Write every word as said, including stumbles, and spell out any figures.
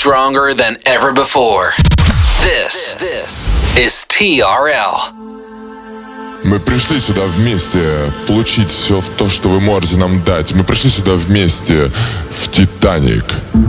stronger than ever before. This, this is ти ар эл. Мы пришли сюда вместе получить все то, что вы можете нам дать. Мы пришли сюда вместе в «Титаник».